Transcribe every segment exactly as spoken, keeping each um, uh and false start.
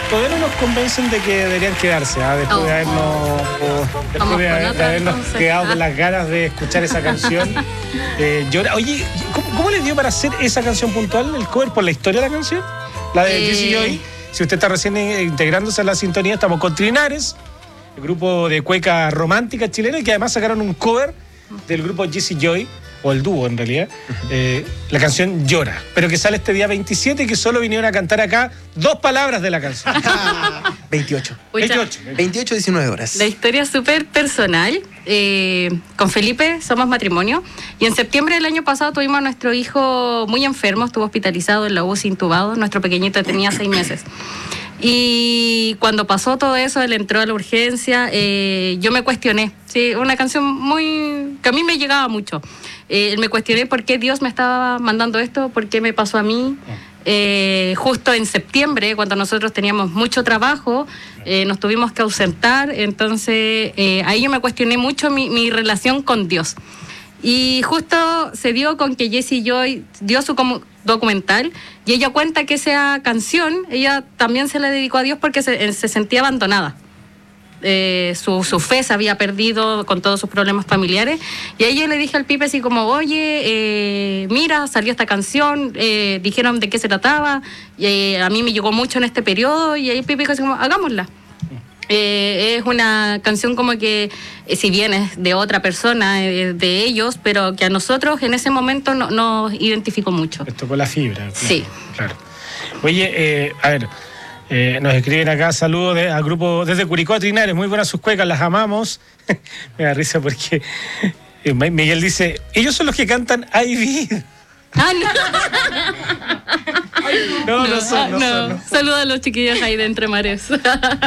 todavía no nos convencen de que deberían quedarse, ¿eh? después oh, de habernos, oh, después de, haber, de habernos quedado con las ganas de escuchar esa canción. eh, llora. Oye, ¿cómo, ¿cómo les dio para hacer esa canción puntual, el cover, por la historia de la canción? La de eh... Jesse Joy. Si usted está recién integrándose a la sintonía, estamos con Trinares, el grupo de cueca romántica chilena, y que además sacaron un cover del grupo Jesse Joy, o el dúo en realidad, eh, la canción Llora, pero que sale este día veintisiete y que solo vinieron a cantar acá dos palabras de la canción. veintiocho. veintiocho. veintiocho, diecinueve horas. La historia es súper personal. Eh, con Felipe somos matrimonio y en septiembre del año pasado tuvimos a nuestro hijo muy enfermo, estuvo hospitalizado en la U C I intubado, nuestro pequeñito tenía seis meses. Y cuando pasó todo eso, él entró a la urgencia, eh, yo me cuestioné, ¿sí? Una canción muy que a mí me llegaba mucho. Eh, me cuestioné por qué Dios me estaba mandando esto, por qué me pasó a mí. Eh, justo en septiembre, cuando nosotros teníamos mucho trabajo, eh, nos tuvimos que ausentar, entonces eh, ahí yo me cuestioné mucho mi, mi relación con Dios. Y justo se dio con que Jesse Joy dio su como documental y ella cuenta que esa canción, ella también se la dedicó a Dios porque se, se sentía abandonada. Eh, su, su fe se había perdido con todos sus problemas familiares y ahí yo le dije al Pipe así como, oye, eh, mira, salió esta canción, eh, dijeron de qué se trataba y eh, a mí me llegó mucho en este periodo y ahí el Pipe dijo así como, hagámosla. Eh, es una canción como que, eh, si bien es de otra persona, eh, de ellos, pero que a nosotros en ese momento no, nos identificó mucho. Les tocó la fibra. Claro, sí. Claro. Oye, eh, a ver, eh, nos escriben acá saludos de, al grupo desde Curicó a Trinares, muy buenas sus cuecas, las amamos. Me da risa porque eh, Miguel dice, ellos son los que cantan Hay Vida. Ah, no. No, no, no son, no, no. son. No. Saluda a los chiquillos ahí de Entre Mares. No,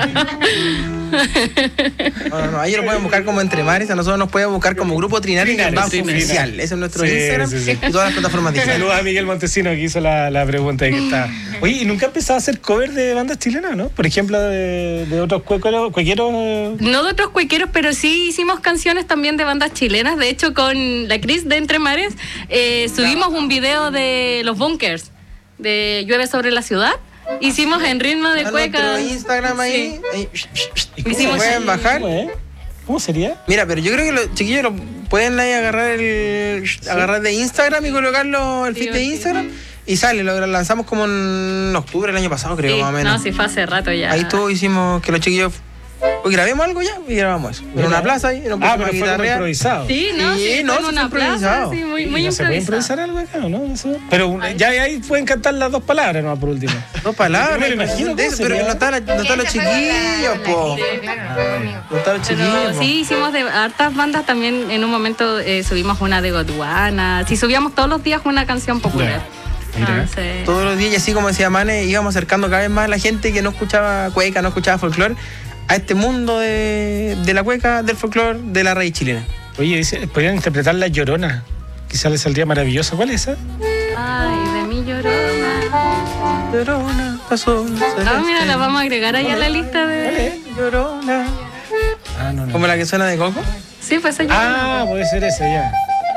no, no, ellos lo pueden buscar como Entre Mares, a nosotros nos pueden buscar como Grupo Trinares, Trinares sí, oficial. Ese es nuestro sí, Instagram sí, sí. y todas las plataformas digitales. Saludos a Miguel Montesino que hizo la, la pregunta ahí que está. Oye, ¿y nunca empezado a hacer cover de bandas chilenas, no? Por ejemplo, de, de otros cuequeros, cuequeros. No de otros cuequeros, pero sí hicimos canciones también de bandas chilenas. De hecho, con la Cris de Entre Mares eh, subimos un video de Los Bunkers, de Llueve sobre la ciudad. Hicimos en ritmo de a cueca. Nuestro Instagram ahí. Sí. ¿Y cómo Hicimos se pueden bajar? ¿Cómo sería? Mira, pero yo creo que los chiquillos lo pueden ahí agarrar el sí. agarrar de Instagram y colocarlo el feed de Instagram y sale. Lo lanzamos como en octubre del año pasado, creo, sí, más o menos. No, sí fue hace rato ya. Ahí todo hicimos que los chiquillos. Pues grabemos algo ya y grabamos eso. En una plaza ahí. Ah, pero fue como improvisado. Sí, no, sí, sí no, en una plaza, sí, muy, muy no improvisado. ¿Se puede improvisar algo acá o no? Eso. Pero ay. ya ahí pueden cantar las dos palabras, ¿no? Por último. Dos palabras. Me lo imagino de eso, pero no están no está los chiquillos, po. No están los chiquillos. Sí, hicimos de hartas bandas también. En un momento eh, subimos una de Gondwana. Sí, subíamos todos los días una canción popular. Mira. Ah, sí. Todos los días, y así como decía Mane, íbamos acercando cada vez más a la gente que no escuchaba cueca, no escuchaba folclore, a este mundo de, de la cueca, del folclore, de la raíz chilena. Oye, dice, podrían interpretar La Llorona. Quizás les saldría maravilloso. ¿Cuál es esa? Ay, de mi Llorona. Llorona, pasó. Ah, mira, la vamos a agregar ahí a la lista de... Vale, Llorona. Ah, no, no. ¿Como la que suena de Coco? Sí, pues esa Llorona. Ah, puede ser esa, ya.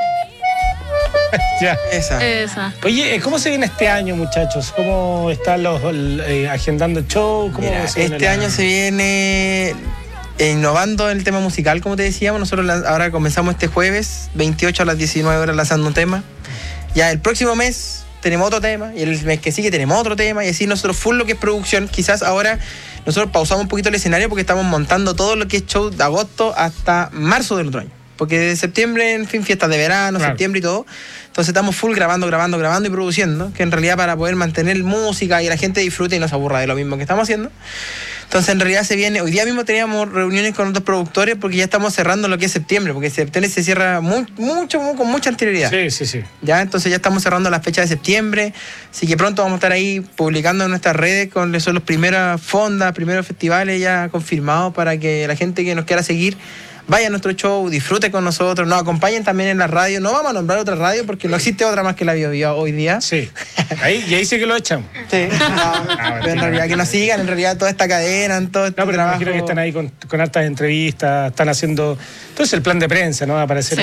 ya. Esa. Esa. Oye, ¿cómo se viene este año, muchachos? ¿Cómo están los eh, agendando el show? ¿Cómo Mira, se este la... año se viene innovando en el tema musical, como te decíamos. Nosotros ahora comenzamos este jueves, veintiocho a las diecinueve horas, lanzando un tema. Ya el próximo mes tenemos otro tema, y el mes que sigue tenemos otro tema, y así nosotros full lo que es producción. Quizás ahora nosotros pausamos un poquito el escenario porque estamos montando todo lo que es show de agosto hasta marzo del otro año. Porque de septiembre, en fin, fiestas de verano, claro. septiembre y todo. Entonces estamos full grabando, grabando, grabando y produciendo, que en realidad para poder mantener música y la gente disfrute y no se aburra de lo mismo que estamos haciendo. Entonces en realidad se viene, hoy día mismo teníamos reuniones con otros productores porque ya estamos cerrando lo que es septiembre, porque septiembre se cierra muy, mucho, muy, con mucha anterioridad. Sí, sí, sí. Ya, entonces ya estamos cerrando la fecha de septiembre, así que pronto vamos a estar ahí publicando en nuestras redes con son los primeras fondas, primeros festivales ya confirmados para que la gente que nos quiera seguir vaya a nuestro show, disfrute con nosotros, nos acompañen también en la radio. No vamos a nombrar otra radio porque no existe otra más que la Bio Bio hoy día. Sí, ahí, y ahí sí que lo echamos. Sí, no, ah, pero en realidad que nos sigan, en realidad toda esta cadena, en todo este no, pero trabajo. Me imagino que están ahí con, con hartas entrevistas, están haciendo... Entonces el plan de prensa, ¿no? Va a aparecer... Sí.